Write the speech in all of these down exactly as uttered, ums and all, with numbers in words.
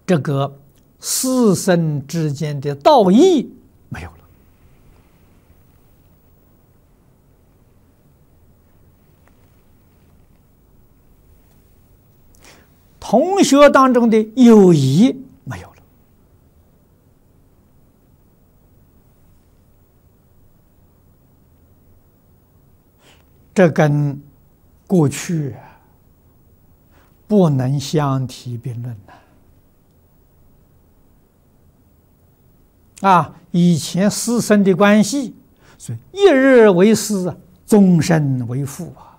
这个师生之间的道义没有了。同学当中的友谊没有了。这跟过去不能相提并论呐！啊，以前师生的关系，所以一日为师，终身为父啊，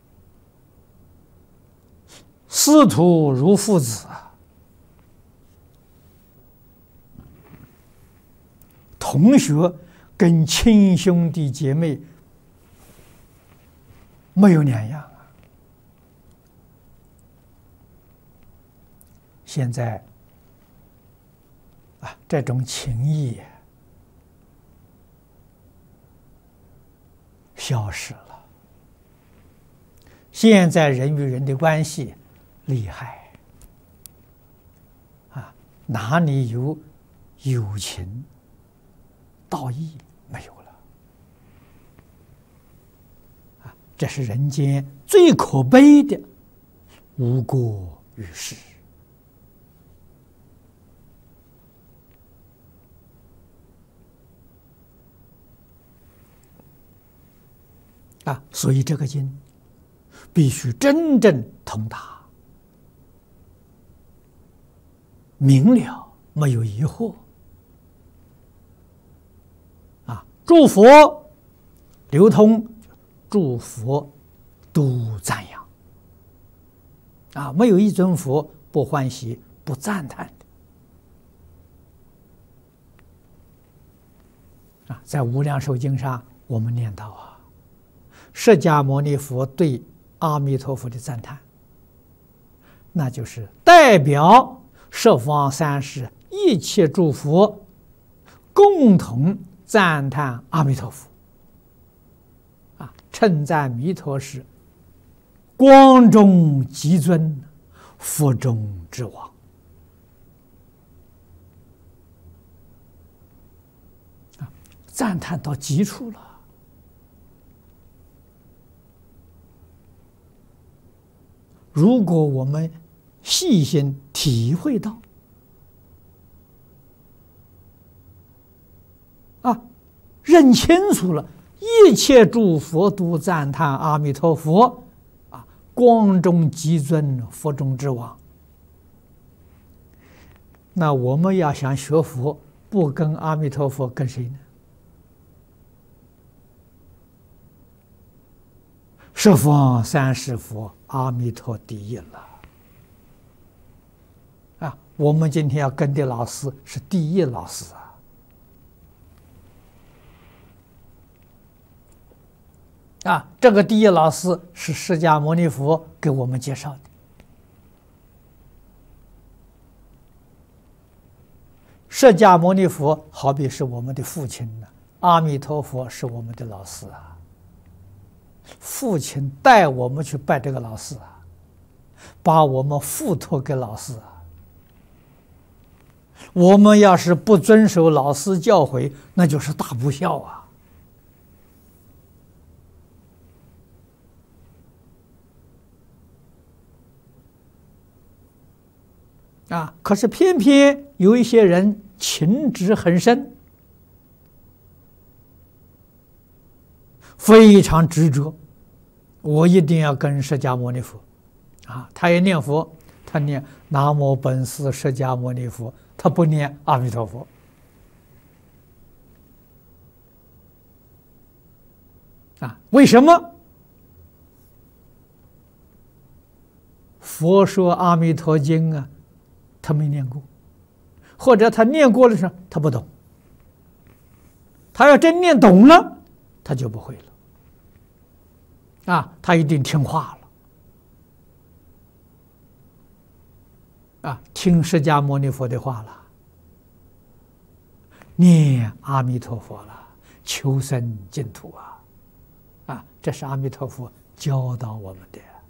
师徒如父子啊，同学跟亲兄弟姐妹没有两样啊！现在啊，这种情谊消失了。现在人与人的关系厉害啊，哪里有友情、道义没有了？这是人间最可悲的无过于世啊！所以这个经必须真正通达明了，没有疑惑啊！诸佛流通。诸佛都赞扬啊，没有一尊佛不欢喜、不赞叹的啊。在《无量寿经》上，我们念到啊，释迦牟尼佛对阿弥陀佛的赞叹，那就是代表十方三世一切诸佛共同赞叹阿弥陀佛。称赞弥陀是光中极尊，佛中之王啊，赞叹到极处了。如果我们细心体会到啊，认清楚了。一切诸佛都赞叹阿弥陀佛啊，光中极尊，佛中之王。那我们要想学佛，不跟阿弥陀佛，跟谁呢？十方三世佛，阿弥陀第一了啊！我们今天要跟的老师是第一老师啊！啊，这个第一老师是释迦牟尼佛给我们介绍的。释迦牟尼佛好比是我们的父亲呢，阿弥陀佛是我们的老师啊。父亲带我们去拜这个老师啊，把我们付托给老师啊。我们要是不遵守老师教诲，那就是大不孝啊。啊！可是偏偏有一些人情执很深，非常执着，我一定要跟释迦牟尼佛啊！他也念佛，他念南无本师释迦牟尼佛，他不念阿弥陀佛啊？为什么？佛说《阿弥陀经》啊，他没念过，或者他念过的时候他不懂，他要真念懂了，他就不会了啊！他一定听话了啊，听释迦牟尼佛的话了，念阿弥陀佛了，求生净土啊！啊，这是阿弥陀佛教导我们的。